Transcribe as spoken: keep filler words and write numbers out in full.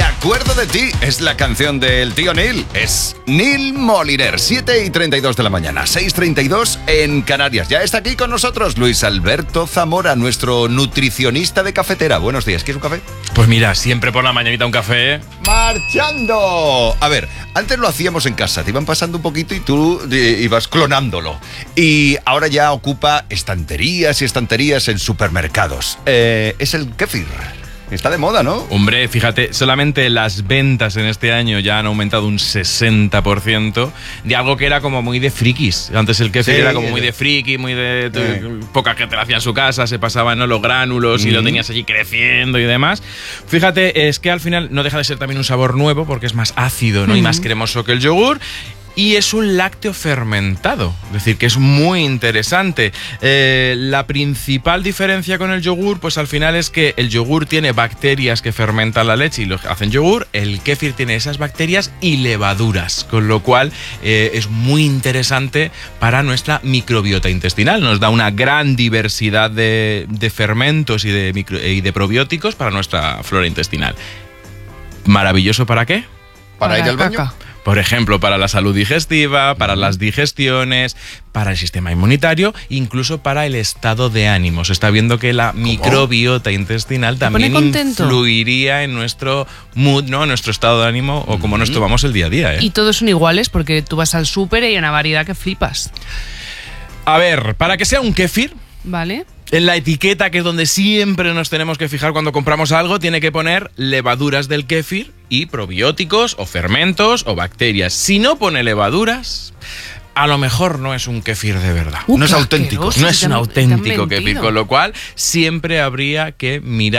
Me acuerdo de ti es la canción del tío Neil. Es Neil Moliner, siete y treinta y dos de la mañana, seis y treinta y dos en Canarias. Ya está aquí con nosotros Luis Alberto Zamora, nuestro nutricionista de cafetera. Buenos días, ¿quieres un café? Pues mira, siempre por la mañanita un café. ¡Marchando! A ver, antes lo hacíamos en casa, te iban pasando un poquito y tú eh, ibas clonándolo. Y ahora ya ocupa estanterías y estanterías en supermercados. Eh, es el kéfir. Está de moda, ¿no? Hombre, fíjate, solamente las ventas en este año ya han aumentado un sesenta por ciento de algo que era como muy de frikis. Antes el kéfir Sí, era como muy de friki, muy de... Sí. Poca gente lo hacía en su casa, se pasaban, ¿no?, los gránulos y Mm. lo tenías allí creciendo y demás. Fíjate, es que al final no deja de ser también un sabor nuevo porque es más ácido, ¿no? Mm. Y más cremoso que el yogur. Y es un lácteo fermentado, es decir, que es muy interesante. Eh, la principal diferencia con el yogur, pues al final es que el yogur tiene bacterias que fermentan la leche y lo hacen yogur. El kéfir tiene esas bacterias y levaduras, con lo cual eh, es muy interesante para nuestra microbiota intestinal. Nos da una gran diversidad de, de fermentos y de, micro, y de probióticos para nuestra flora intestinal. ¿Maravilloso para qué? ¿Para, Para ir al baño? caca. Por ejemplo, para la salud digestiva, para las digestiones, para el sistema inmunitario, incluso para el estado de ánimo. Se está viendo que la microbiota intestinal también influiría en nuestro mood, ¿no?, en nuestro estado de ánimo o cómo nos tomamos el día a día, ¿eh? Y todos son iguales porque tú vas al súper y hay una variedad que flipas. A ver, para que sea un kéfir, ¿Vale? en la etiqueta, que es donde siempre nos tenemos que fijar cuando compramos algo, tiene que poner levaduras del kéfir y probióticos o fermentos o bacterias. Si no pone levaduras, a lo mejor no es un kéfir de verdad. Uh, No es qué auténtico. asqueroso, No es te un han- te han auténtico kéfir, mentido. con lo cual siempre habría que mirar